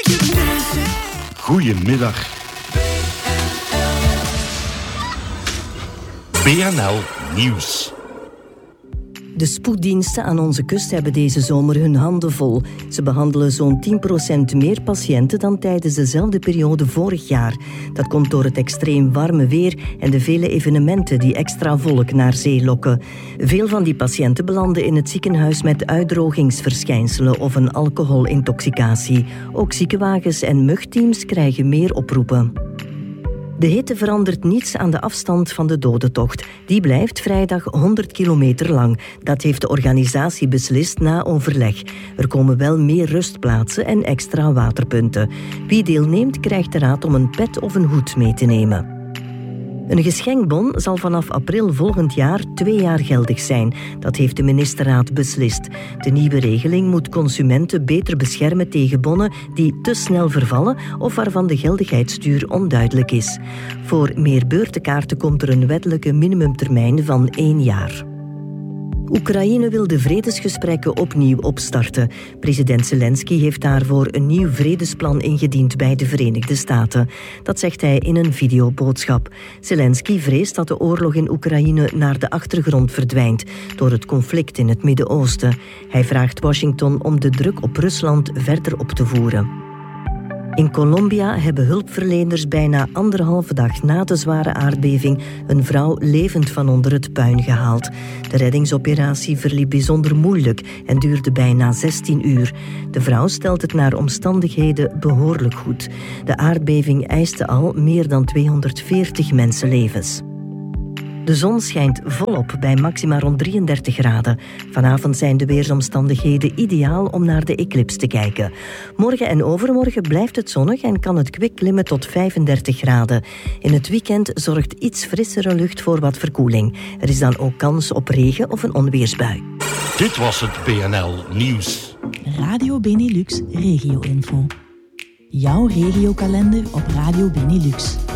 Goedemiddag. BNL Nieuws. De spoeddiensten aan onze kust hebben deze zomer hun handen vol. Ze behandelen zo'n 10% meer patiënten dan tijdens dezelfde periode vorig jaar. Dat komt door het extreem warme weer en de vele evenementen die extra volk naar zee lokken. Veel van die patiënten belanden in het ziekenhuis met uitdrogingsverschijnselen of een alcoholintoxicatie. Ook ziekenwagens en mugteams krijgen meer oproepen. De hitte verandert niets aan de afstand van de dodentocht. Die blijft vrijdag 100 kilometer lang. Dat heeft de organisatie beslist na overleg. Er komen wel meer rustplaatsen en extra waterpunten. Wie deelneemt krijgt de raad om een pet of een hoed mee te nemen. Een geschenkbon zal vanaf april volgend jaar 2 jaar geldig zijn. Dat heeft de ministerraad beslist. De nieuwe regeling moet consumenten beter beschermen tegen bonnen die te snel vervallen of waarvan de geldigheidsduur onduidelijk is. Voor meer beurtenkaarten komt er een wettelijke minimumtermijn van 1 jaar. Oekraïne wil de vredesgesprekken opnieuw opstarten. President Zelensky heeft daarvoor een nieuw vredesplan ingediend bij de Verenigde Staten. Dat zegt hij in een videoboodschap. Zelensky vreest dat de oorlog in Oekraïne naar de achtergrond verdwijnt door het conflict in het Midden-Oosten. Hij vraagt Washington om de druk op Rusland verder op te voeren. In Colombia hebben hulpverleners bijna 1,5 dag na de zware aardbeving een vrouw levend van onder het puin gehaald. De reddingsoperatie verliep bijzonder moeilijk en duurde bijna 16 uur. De vrouw stelt het naar omstandigheden behoorlijk goed. De aardbeving eiste al meer dan 240 mensenlevens. De zon schijnt volop bij maxima rond 33 graden. Vanavond zijn de weersomstandigheden ideaal om naar de eclips te kijken. Morgen en overmorgen blijft het zonnig en kan het kwik klimmen tot 35 graden. In het weekend zorgt iets frissere lucht voor wat verkoeling. Er is dan ook kans op regen of een onweersbui. Dit was het BNL Nieuws. Radio Benelux Regio-info. Jouw regiokalender op Radio Benelux.